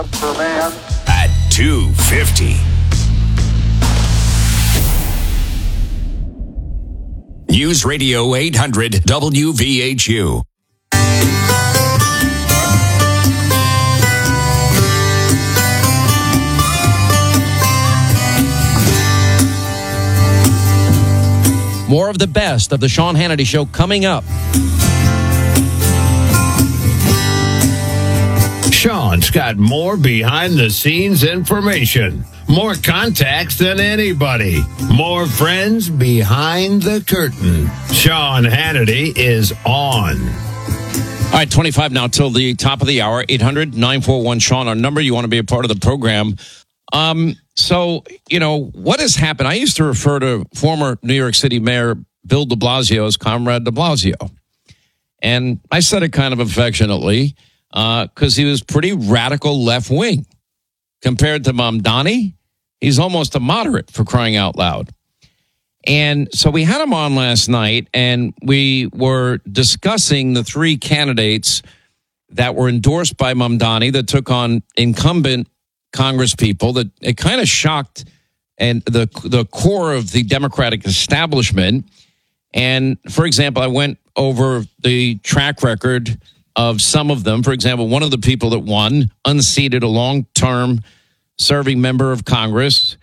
Per man. At 250. News Radio 800 WVHU. More of the best of the Sean Hannity Show coming up. Sean's got more behind-the-scenes information, more contacts than anybody, more friends behind the curtain. Sean Hannity is on. All right, 25 now till the top of the hour. 800-941-SEAN, our number. You want to be a part of the program. So, what has happened? I used to refer to former New York City Mayor Bill de Blasio as Comrade de Blasio. And I said it kind of affectionately because he was pretty radical left-wing. Compared to Mamdani, he's almost a moderate, for crying out loud. And so we had him on last night, and we were discussing the three candidates that were endorsed by Mamdani that took on incumbent Congress people. That it kind of shocked and the core of the Democratic establishment. And, for example, I went over the track record of some of them. For example, one of the people that won, unseated, a long-term serving member of Congress.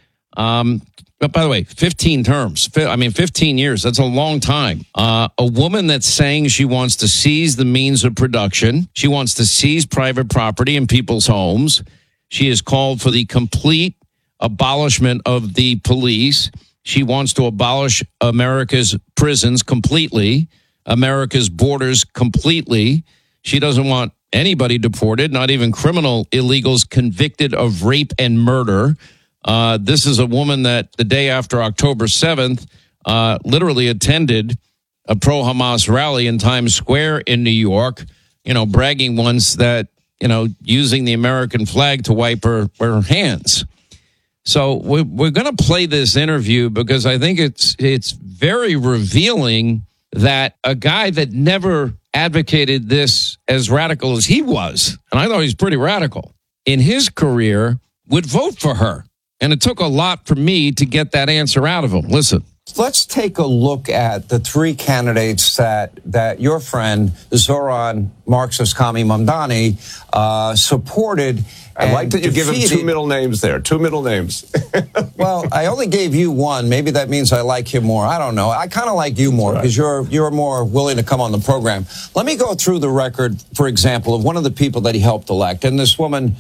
But by the way, 15 terms. 15 years. That's a long time. A woman that's saying she wants to seize the means of production. She wants to seize private property in people's homes. She has called for the complete abolishment of the police. She wants to abolish America's prisons completely, America's borders completely. She doesn't want anybody deported, not even criminal illegals convicted of rape and murder. This is a woman that the day after October 7th literally attended a pro-Hamas rally in Times Square in New York, bragging once that, using the American flag to wipe her hands. So we're going to play this interview because I think it's very revealing that a guy that never advocated this as radical as he was, and I thought he was pretty radical, in his career would vote for her. And it took a lot for me to get that answer out of him. Listen. Let's take a look at the three candidates that your friend, Zoran Marxist-Kami Mamdani, supported. I like that you give him two middle names there. Two middle names. Well, I only gave you one. Maybe that means I like him more. I don't know. I kind of like you more because you're more willing to come on the program. Let me go through the record, for example, of one of the people that he helped elect. And this woman,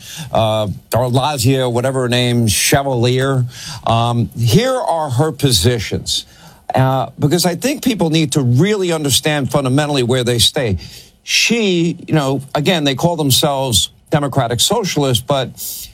Arlazia, whatever her name, Chevalier. Here are her positions. Because I think people need to really understand fundamentally where they stay. She, again, they call themselves Democratic Socialists, but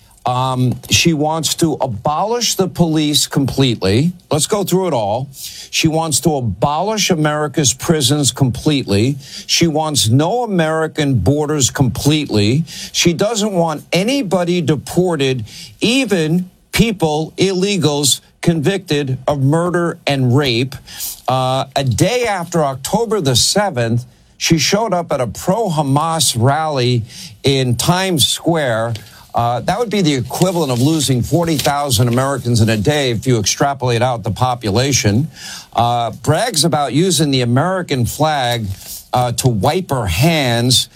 she wants to abolish the police completely. Let's go through it all. She wants to abolish America's prisons completely. She wants no American borders completely. She doesn't want anybody deported, even people, illegals, convicted of murder and rape. A day after October the 7th, she showed up at a pro-Hamas rally in Times Square. That would be the equivalent of losing 40,000 Americans in a day if you extrapolate out the population. Brags about using the American flag to wipe her hands.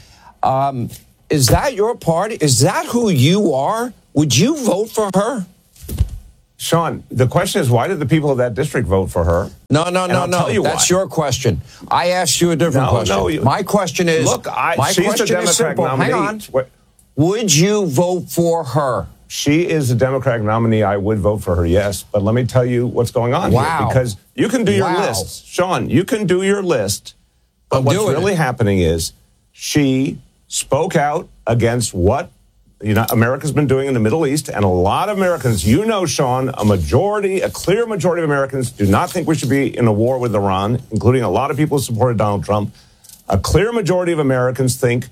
Is that your party? Is that who you are? Would you vote for her? Sean, the question is, why did the people of that district vote for her? No. That's your question. I asked you a different question. My question is, she's the Democratic nominee. Hang on. Would you vote for her? She is a Democratic nominee. I would vote for her, yes. But let me tell you what's going on here. Because you can do your list. Sean, you can do your list. But what's really happening is she spoke out against what America's been doing in the Middle East, and a lot of Americans, Sean, a clear majority of Americans do not think we should be in a war with Iran, including a lot of people who supported Donald Trump. A clear majority of Americans think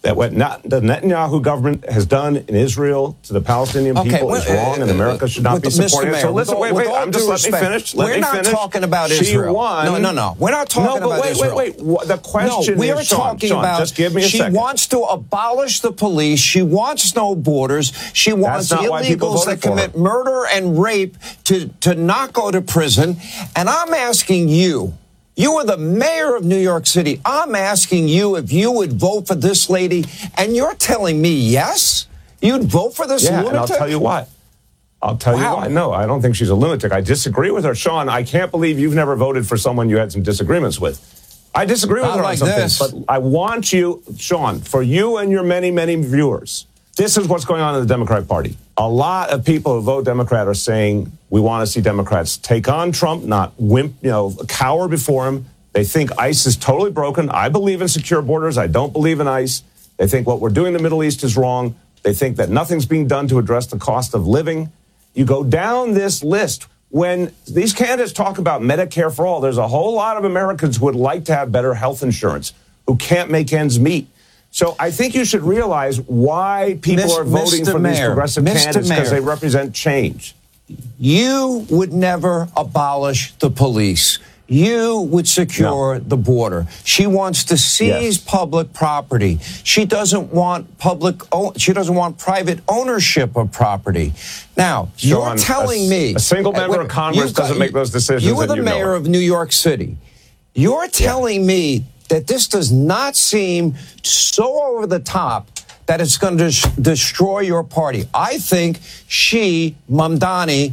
that what the Netanyahu government has done in Israel to the Palestinian people is wrong, and America should not be supporting it. So listen, wait, let me finish. We're not talking about Israel. No. We're not talking about Israel. Wait. The question we are is, talking Sean, about, just give me a second. She wants to abolish the police. She wants no borders. She wants illegals that commit murder and rape to not go to prison. And I'm asking you, you are the mayor of New York City. I'm asking you if you would vote for this lady, and you're telling me yes? You'd vote for this lunatic? And I'll tell you why. You why. No, I don't think she's a lunatic. I disagree with her. Sean, I can't believe you've never voted for someone you had some disagreements with. I disagree with her on some things, but I want you, Sean, for you and your many, many viewers, this is what's going on in the Democratic Party. A lot of people who vote Democrat are saying we want to see Democrats take on Trump, not cower before him. They think ICE is totally broken. I believe in secure borders. I don't believe in ICE. They think what we're doing in the Middle East is wrong. They think that nothing's being done to address the cost of living. You go down this list. When these candidates talk about Medicare for all, there's a whole lot of Americans who would like to have better health insurance, who can't make ends meet. So I think you should realize why people are voting for these progressive candidates, because they represent change. You would never abolish the police. You would secure the border. She wants to seize public property. She doesn't want she doesn't want private ownership of property. Now, Sean, you're telling me a single member of Congress doesn't make those decisions. You were the mayor of New York City. You're telling me that this does not seem so over the top that it's going to destroy your party. I think she, Mamdani,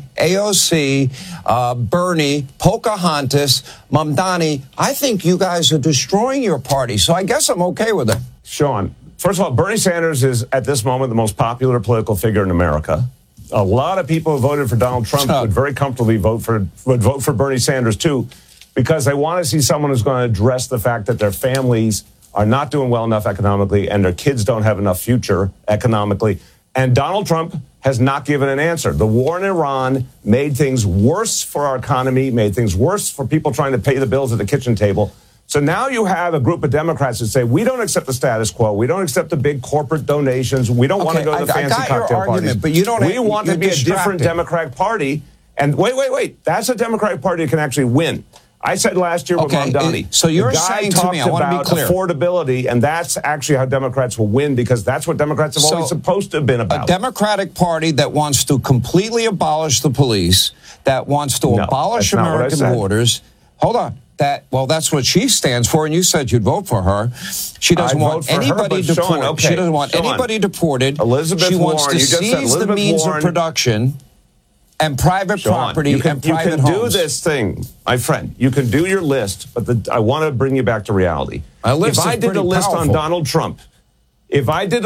AOC, Bernie, Pocahontas, Mamdani, I think you guys are destroying your party. So I guess I'm okay with it. Sean, first of all, Bernie Sanders is at this moment the most popular political figure in America. A lot of people who voted for Donald Trump would very comfortably vote for Bernie Sanders too, because they want to see someone who's going to address the fact that their families are not doing well enough economically and their kids don't have enough future economically. And Donald Trump has not given an answer. The war in Iran made things worse for our economy, made things worse for people trying to pay the bills at the kitchen table. So now you have a group of Democrats that say, we don't accept the status quo. We don't accept the big corporate donations. We don't want to go to the fancy cocktail parties. But you don't. We want to be a different Democratic Party. And wait. That's a Democratic Party that can actually win. I said last year with Mamdani. So you're saying to me, I want to be clear, affordability, and that's actually how Democrats will win, because that's what Democrats have always supposed to have been about. A Democratic Party that wants to completely abolish the police, that wants to abolish American borders. Hold on. That's what she stands for, and you said you'd vote for her. She doesn't want anybody deported. She doesn't want anybody deported. She wants to seize the means of production and private property and private homes. You can do this thing, my friend. You can do your list, but I want to bring you back to reality. If I did a list on Donald Trump, in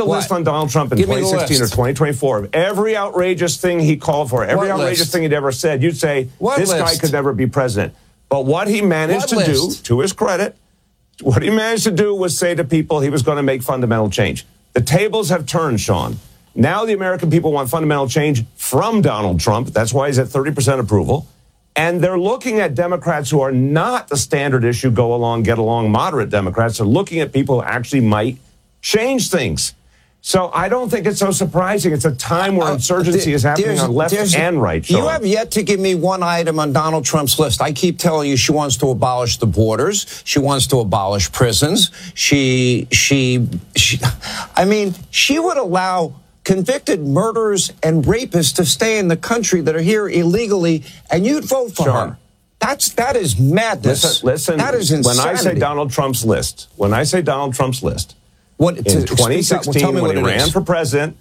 2016 or 2024, of every outrageous thing he called for, every outrageous thing he'd ever said, you'd say, this guy could never be president. But what he managed to do, to his credit, what he managed to do was say to people he was going to make fundamental change. The tables have turned, Sean. Now the American people want fundamental change from Donald Trump. That's why he's at 30% approval. And they're looking at Democrats who are not the standard issue, go along, get along, moderate Democrats. They're looking at people who actually might change things. So I don't think it's so surprising. It's a time where insurgency is happening on left and right, Sean. You have yet to give me one item on Donald Trump's list. I keep telling you she wants to abolish the borders. She wants to abolish prisons. She would allow convicted murderers and rapists to stay in the country that are here illegally, and you'd vote for her. That is madness. Listen, that is insanity. When I say Donald Trump's list, in 2016, when he ran for president,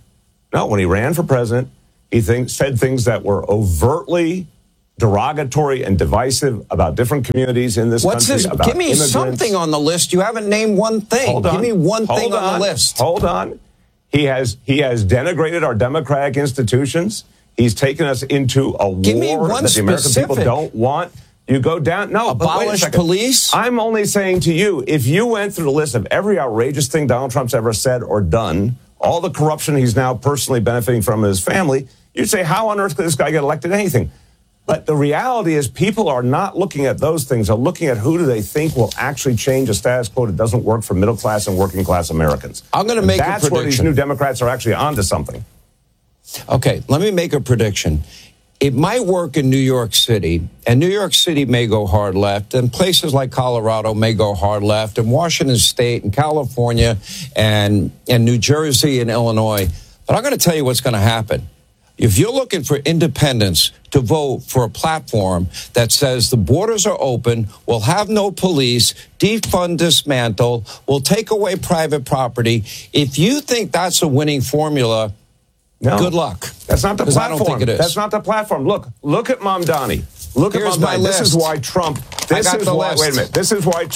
he said things that were overtly derogatory and divisive about different communities in this country. Give me something on the list. You haven't named one thing. Give me one thing on the list. Hold on. He has denigrated our democratic institutions. He's taken us into a war that the American people don't want. You go down. No, abolish police. I'm only saying to you, if you went through the list of every outrageous thing Donald Trump's ever said or done, all the corruption he's now personally benefiting from in his family, you'd say, how on earth could this guy get elected anything? But the reality is people are not looking at those things. They're looking at who do they think will actually change a status quo that doesn't work for middle class and working class Americans. I'm going to make a prediction. That's where these new Democrats are actually onto something. Okay, let me make a prediction. It might work in New York City, and New York City may go hard left, and places like Colorado may go hard left, and Washington State and California and New Jersey and Illinois. But I'm going to tell you what's going to happen. If you're looking for independents to vote for a platform that says the borders are open, we'll have no police, defund, dismantle, we'll take away private property, if you think that's a winning formula, no, good luck. That's not the platform. I don't think it is. That's not the platform. Look at Mamdani. Look Here's at Mamdani. This is why Trump. Wait a minute. This is why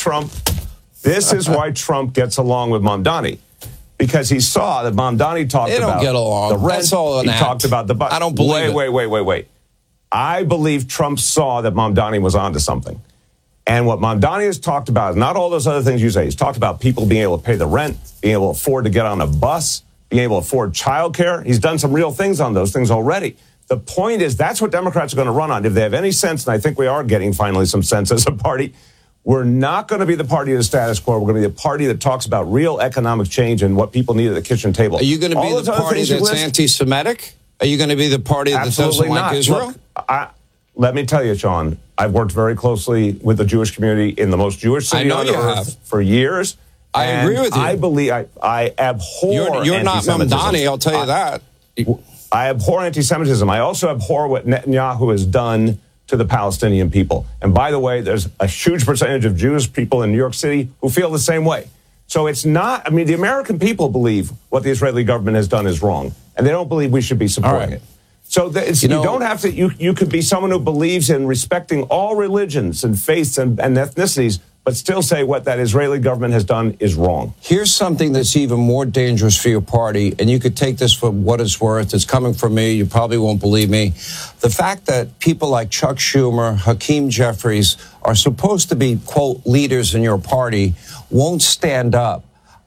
Trump gets along with Mamdani. Because he saw that Mamdani talked about the rent. That's all he talked about the budget. I don't believe it. Wait. I believe Trump saw that Mamdani was onto something. And what Mamdani has talked about is not all those other things you say. He's talked about people being able to pay the rent, being able to afford to get on a bus, being able to afford childcare. He's done some real things on those things already. The point is that's what Democrats are going to run on. If they have any sense, and I think we are getting finally some sense as a party, we're not going to be the party of the status quo. We're going to be the party that talks about real economic change and what people need at the kitchen table. Are you going to be the party that's anti-Semitic? Are you going to be the party that doesn't like Israel? Look, let me tell you, Sean, I've worked very closely with the Jewish community in the most Jewish city on earth for years. I agree with you. I believe I abhor You're not Mamdani, I'll tell you that. I abhor anti-Semitism. I also abhor what Netanyahu has done to the Palestinian people. And by the way, there's a huge percentage of Jewish people in New York City who feel the same way. So it's not, I mean, the American people believe what the Israeli government has done is wrong, and they don't believe we should be supporting it. So you don't have to, you could be someone who believes in respecting all religions and faiths and ethnicities, but still say what that Israeli government has done is wrong. Here's something that's even more dangerous for your party, and you could take this for what it's worth. It's coming from me. You probably won't believe me. The fact that people like Chuck Schumer, Hakeem Jeffries are supposed to be, quote, leaders in your party won't stand up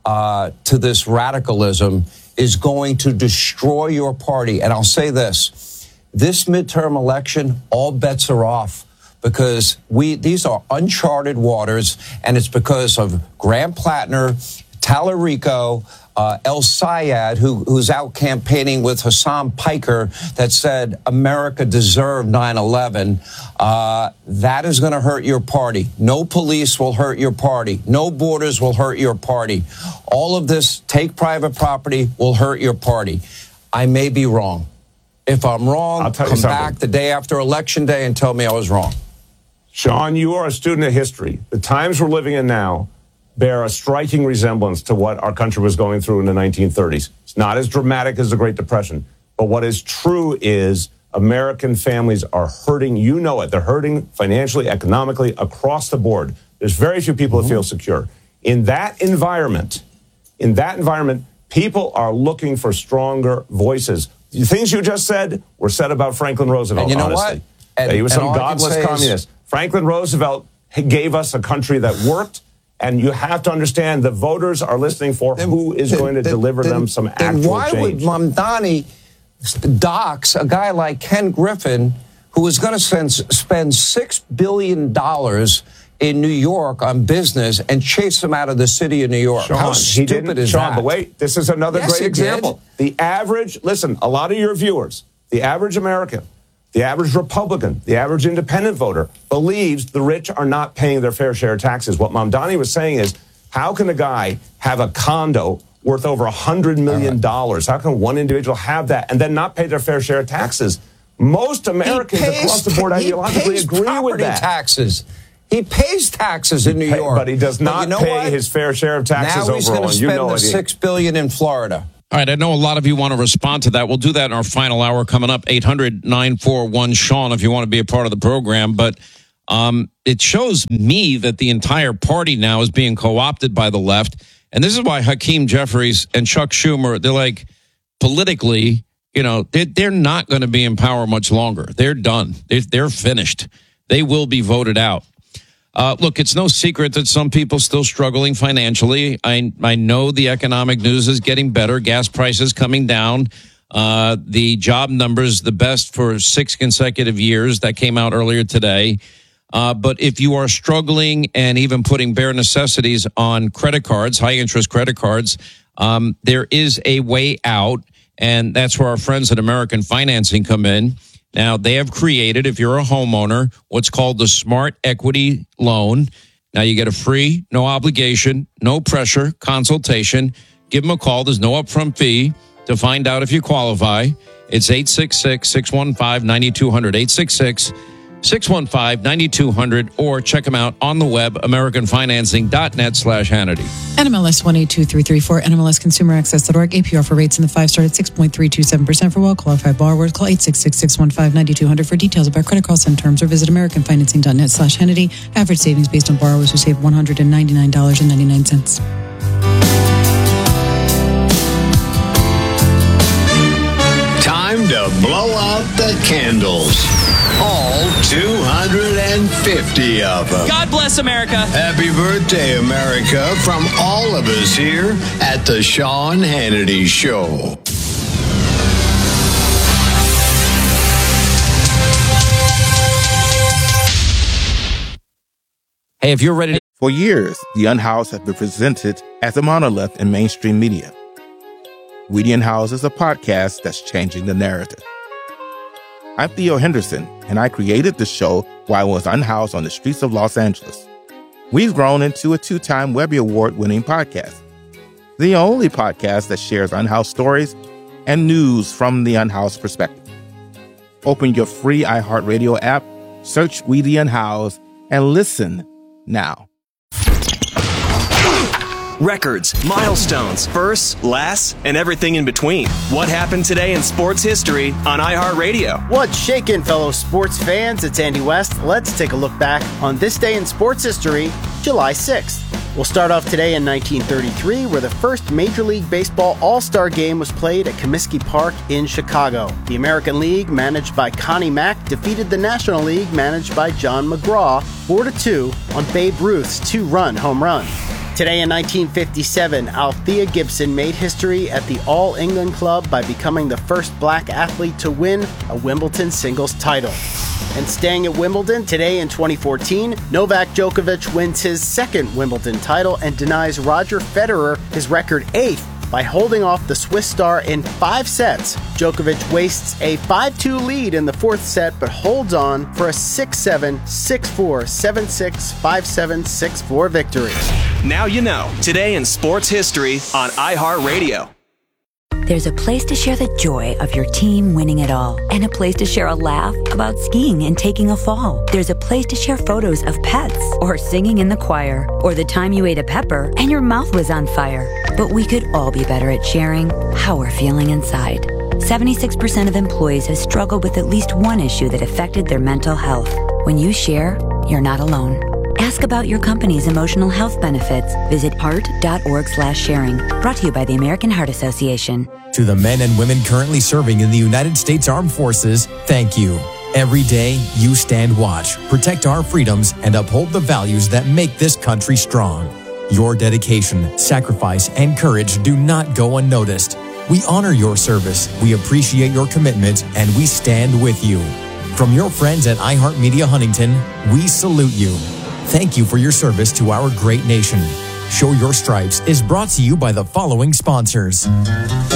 to this radicalism is going to destroy your party. And I'll say this midterm election, all bets are off. Because these are uncharted waters, and it's because of Graham Plattner, Tallarico, El Sayed, who's out campaigning with Hassan Piker, that said America deserved 9/11. That is going to hurt your party. No police will hurt your party. No borders will hurt your party. All of this, take private property, will hurt your party. I may be wrong. If I'm wrong, come back the day after Election Day and tell me I was wrong. Sean, you are a student of history. The times we're living in now bear a striking resemblance to what our country was going through in the 1930s. It's not as dramatic as the Great Depression, but what is true is American families are hurting. You know it. They're hurting financially, economically, across the board. There's very few people that feel secure. In that environment, people are looking for stronger voices. The things you just said were said about Franklin Roosevelt, and you know honestly. What? He was some godless communist. Franklin Roosevelt gave us a country that worked, and you have to understand the voters are listening for who is going to deliver them some actual change. Then why would Mamdani dox a guy like Ken Griffin, who was going to spend $6 billion in New York on business and chase him out of the city of New York? Sean, how stupid is that? But wait, this is another great example. The average, listen, a lot of your viewers, the average American, the average Republican, the average independent voter believes the rich are not paying their fair share of taxes. What Mamdani was saying is, how can a guy have a condo worth over $100 million? Right. How can one individual have that and then not pay their fair share of taxes? Most Americans across the board ideologically agree with that. Taxes. He pays taxes in New York. But he does not pay his fair share of taxes overall. Now he's going to spend the $6 billion in Florida. All right, I know a lot of you want to respond to that. We'll do that in our final hour coming up, 800-941-SEAN, if you want to be a part of the program. But it shows me that the entire party now is being co-opted by the left. And this is why Hakeem Jeffries and Chuck Schumer, they're like, politically, you know, they're not going to be in power much longer. They're done. They're finished. They will be voted out. Look, it's no secret that some people still struggling financially. I know the economic news is getting better. Gas prices coming down. The job numbers, the best for 6 consecutive years. That came out earlier today. But if you are struggling and even putting bare necessities on credit cards, high interest credit cards, there is a way out. And that's where our friends at American Financing come in. Now, they have created, if you're a homeowner, what's called the Smart Equity Loan. Now, you get a free, no obligation, no pressure consultation. Give them a call. There's no upfront fee to find out if you qualify. It's 866-615-9200, 866-615-9200, or check them out on the web, americanfinancing.net/Hannity. NMLS 182334, NMLSConsumerAccess.org. APR for rates in the 5-star at 6.327% for well-qualified borrowers. Call 866-615-9200 for details about credit costs and terms, or visit americanfinancing.net/Hannity. Average savings based on borrowers who save $199.99. Time to blow out the candles. All 250 of them. God bless America. Happy birthday, America, from all of us here at the Sean Hannity Show. Hey, if you're ready to... For years, The Unhoused has been presented as a monolith in mainstream media. We the Unhoused is a podcast that's changing the narrative. I'm Theo Henderson, and I created the show while I was unhoused on the streets of Los Angeles. We've grown into a 2-time Webby Award-winning podcast, the only podcast that shares unhoused stories and news from the unhoused perspective. Open your free iHeartRadio app, search We the Unhoused, and listen now. Records, milestones, firsts, lasts, and everything in between. What happened today in sports history on iHeartRadio? What's shaking, fellow sports fans? It's Andy West. Let's take a look back on this day in sports history, July 6th. We'll start off today in 1933, where the first Major League Baseball All-Star Game was played at Comiskey Park in Chicago. The American League, managed by Connie Mack, defeated the National League, managed by John McGraw, 4-2 on Babe Ruth's 2-run home run. Today in 1957, Althea Gibson made history at the All England Club by becoming the first black athlete to win a Wimbledon singles title. And staying at Wimbledon, today in 2014, Novak Djokovic wins his second Wimbledon title and denies Roger Federer his record 8th by holding off the Swiss star in 5 sets. Djokovic wastes a 5-2 lead in the 4th set, but holds on for a 6-7, 6-4, 7-6, 5-7, 6-4 victory. Now you know. Today in sports history on iHeartRadio. There's a place to share the joy of your team winning it all, and a place to share a laugh about skiing and taking a fall. There's a place to share photos of pets, or singing in the choir, or the time you ate a pepper and your mouth was on fire. But we could all be better at sharing how we're feeling inside. 76% of employees have struggled with at least one issue that affected their mental health. When you share, you're not alone. Ask about your company's emotional health benefits. Visit heart.org/sharing. Brought to you by the American Heart Association. To the men and women currently serving in the United States Armed Forces, thank you. Every day, you stand watch, protect our freedoms, and uphold the values that make this country strong. Your dedication, sacrifice, and courage do not go unnoticed. We honor your service, we appreciate your commitment, and we stand with you. From your friends at iHeartMedia Huntington, we salute you. Thank you for your service to our great nation. Show Your Stripes is brought to you by the following sponsors.